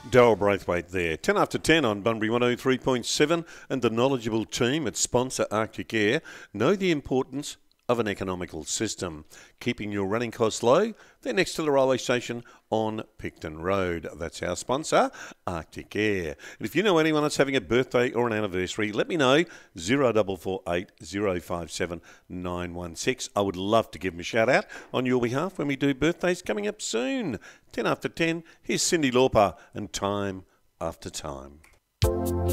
Daryl Braithwaite there. 10 after 10 on Bunbury 103.7, and the knowledgeable team at sponsor Arctic Air know the importance of an economical system. Keeping your running costs low, they're next to the railway station on Picton Road. That's our sponsor, Arctic Air. And if you know anyone that's having a birthday or an anniversary, let me know, 0448 057 916. I would love to give them a shout out on your behalf when we do birthdays coming up soon. 10 after 10, here's Cyndi Lauper and Time After Time.